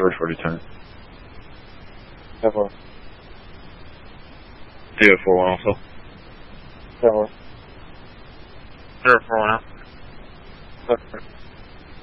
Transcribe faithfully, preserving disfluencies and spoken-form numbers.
George for Lieutenant. Several. zero four one also. Several. zero four one out. Several.